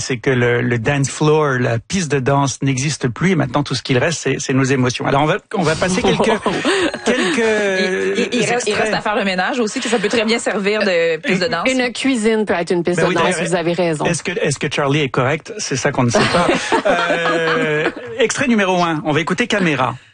c'est que le dance floor, la piste de danse n'existe plus et maintenant tout ce qu'il reste, c'est nos émotions. Alors on va passer quelques il reste à faire le ménage aussi, que ça peut très bien servir de piste de danse. Une cuisine peut être une piste de danse, vous avez raison. Est-ce que Charlie est correct? C'est ça qu'on ne sait pas. Extrait numéro 1, on va écouter Caméra.